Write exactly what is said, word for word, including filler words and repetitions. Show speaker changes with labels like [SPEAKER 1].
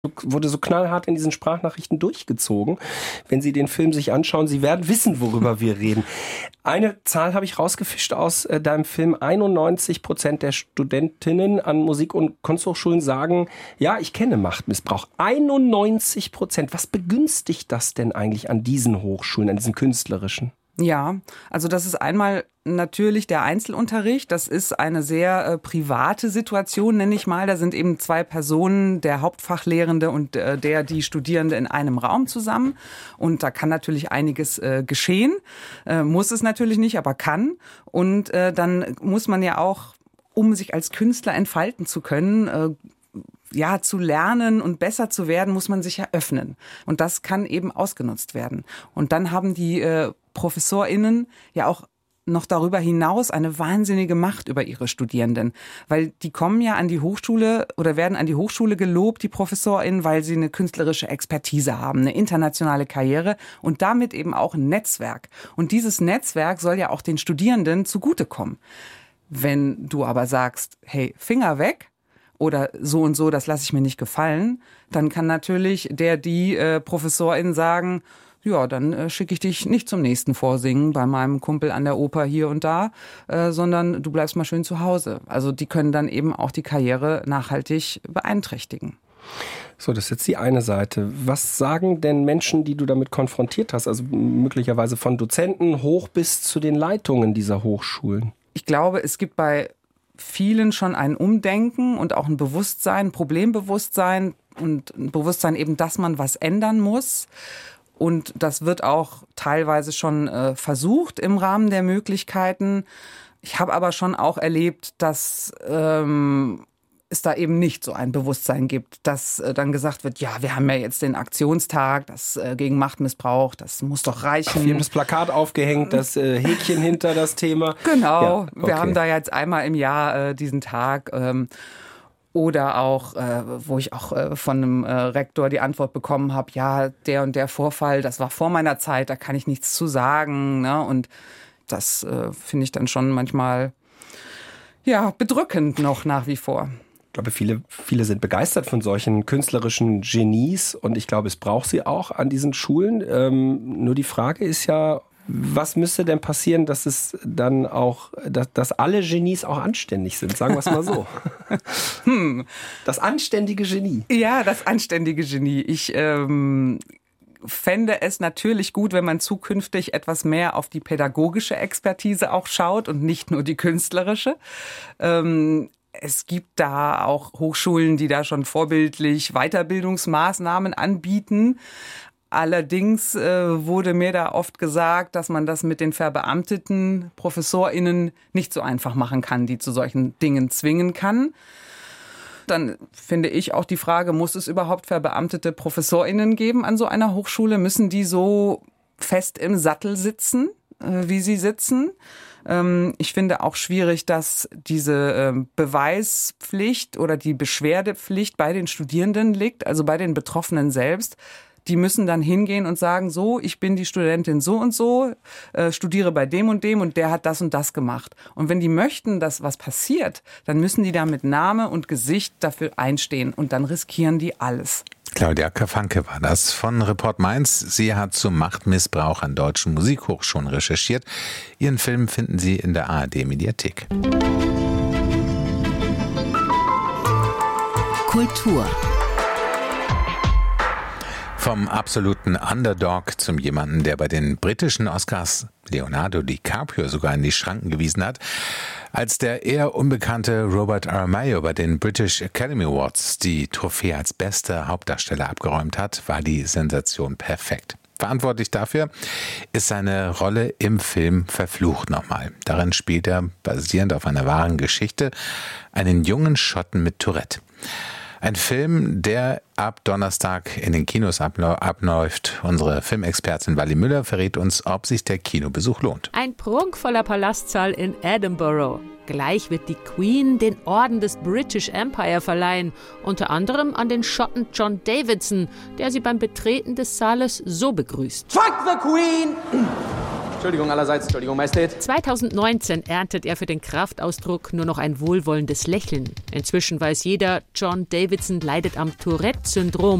[SPEAKER 1] wurde so knallhart in diesen Sprachnachrichten durchgezogen. Wenn Sie den Film sich anschauen, Sie werden wissen, worüber wir reden. Eine Zahl habe ich rausgefischt aus äh, deinem Film. einundneunzig Prozent der Studentinnen an Musik- und Kunsthochschulen sagen, ja, ich kenne Machtmissbrauch. einundneunzig Prozent. Was begünstigt das denn eigentlich an diesen Hochschulen, an diesen künstlerischen?
[SPEAKER 2] Ja, also das ist einmal natürlich der Einzelunterricht. Das ist eine sehr äh, private Situation, nenne ich mal. Da sind eben zwei Personen, der Hauptfachlehrende und äh, der, die Studierende in einem Raum zusammen. Und da kann natürlich einiges äh, geschehen. Äh, muss es natürlich nicht, aber kann. Und äh, dann muss man ja auch, um sich als Künstler entfalten zu können, äh, ja, zu lernen und besser zu werden, muss man sich ja öffnen. Und das kann eben ausgenutzt werden. Und dann haben die äh, ProfessorInnen ja auch noch darüber hinaus eine wahnsinnige Macht über ihre Studierenden. Weil die kommen ja an die Hochschule oder werden an die Hochschule gelobt, die ProfessorInnen, weil sie eine künstlerische Expertise haben, eine internationale Karriere und damit eben auch ein Netzwerk. Und dieses Netzwerk soll ja auch den Studierenden zugutekommen. Wenn du aber sagst, hey, Finger weg, oder so und so, das lasse ich mir nicht gefallen, dann kann natürlich der, die äh, Professorin sagen, ja, dann äh, schicke ich dich nicht zum nächsten Vorsingen bei meinem Kumpel an der Oper hier und da, äh, sondern du bleibst mal schön zu Hause. Also die können dann eben auch die Karriere nachhaltig beeinträchtigen.
[SPEAKER 1] So, das ist jetzt die eine Seite. Was sagen denn Menschen, die du damit konfrontiert hast, also möglicherweise von Dozenten hoch bis zu den Leitungen dieser Hochschulen?
[SPEAKER 2] Ich glaube, es gibt bei vielen schon ein Umdenken und auch ein Bewusstsein, ein Problembewusstsein und ein Bewusstsein eben, dass man was ändern muss. Und das wird auch teilweise schon äh, versucht im Rahmen der Möglichkeiten. Ich habe aber schon auch erlebt, dass ähm, es da eben nicht so ein Bewusstsein gibt, dass äh, dann gesagt wird, ja, wir haben ja jetzt den Aktionstag, das äh, gegen Machtmissbrauch, das muss doch reichen.
[SPEAKER 1] Wir haben das Plakat aufgehängt, das äh, Häkchen hinter das Thema.
[SPEAKER 2] Genau,
[SPEAKER 1] ja, okay.
[SPEAKER 2] Wir haben da jetzt einmal im Jahr äh, diesen Tag. Ähm, Oder auch, äh, wo ich auch äh, von einem äh, Rektor die Antwort bekommen habe, ja, der und der Vorfall, das war vor meiner Zeit, da kann ich nichts zu sagen. Ne? Und das äh, finde ich dann schon manchmal ja, bedrückend noch nach wie vor.
[SPEAKER 1] Ich glaube, viele, viele sind begeistert von solchen künstlerischen Genies und ich glaube, es braucht sie auch an diesen Schulen. Ähm, nur die Frage ist ja, was müsste denn passieren, dass es dann auch, dass, dass alle Genies auch anständig sind? Sagen wir es mal so. hm. Das anständige Genie.
[SPEAKER 2] Ja, das anständige Genie. Ich ähm, fände es natürlich gut, wenn man zukünftig etwas mehr auf die pädagogische Expertise auch schaut und nicht nur die künstlerische. Ähm, Es gibt da auch Hochschulen, die da schon vorbildlich Weiterbildungsmaßnahmen anbieten. Allerdings äh, wurde mir da oft gesagt, dass man das mit den verbeamteten ProfessorInnen nicht so einfach machen kann, die zu solchen Dingen zwingen kann. Dann finde ich auch die Frage, muss es überhaupt verbeamtete ProfessorInnen geben an so einer Hochschule? Müssen die so fest im Sattel sitzen, äh, wie sie sitzen? Ich finde auch schwierig, dass diese Beweispflicht oder die Beschwerdepflicht bei den Studierenden liegt, also bei den Betroffenen selbst. Die müssen dann hingehen und sagen, so, ich bin die Studentin so und so, äh, studiere bei dem und dem und der hat das und das gemacht. Und wenn die möchten, dass was passiert, dann müssen die da mit Name und Gesicht dafür einstehen und dann riskieren die alles.
[SPEAKER 3] Claudia Kafanke war das von Report Mainz. Sie hat zum Machtmissbrauch an deutschen Musikhochschulen recherchiert. Ihren Film finden Sie in der A R D-Mediathek.
[SPEAKER 4] Kultur.
[SPEAKER 3] Vom absoluten Underdog zum jemanden, der bei den britischen Oscars Leonardo DiCaprio sogar in die Schranken gewiesen hat. Als der eher unbekannte Robert Aramayo bei den British Academy Awards die Trophäe als bester Hauptdarsteller abgeräumt hat, war die Sensation perfekt. Verantwortlich dafür ist seine Rolle im Film Verflucht nochmal. Darin spielt er, basierend auf einer wahren Geschichte, einen jungen Schotten mit Tourette. Ein Film, der ab Donnerstag in den Kinos abläuft. Unsere Filmexpertin Wally Müller verrät uns, ob sich der Kinobesuch lohnt.
[SPEAKER 5] Ein prunkvoller Palastsaal in Edinburgh. Gleich wird die Queen den Orden des British Empire verleihen, unter anderem an den Schotten John Davidson, der sie beim Betreten des Saales so begrüßt.
[SPEAKER 6] Fuck the Queen!
[SPEAKER 4] Entschuldigung allerseits, Entschuldigung, Majestät.
[SPEAKER 5] zweitausendneunzehn erntet er für den Kraftausdruck nur noch ein wohlwollendes Lächeln. Inzwischen weiß jeder, John Davidson leidet am Tourette-Syndrom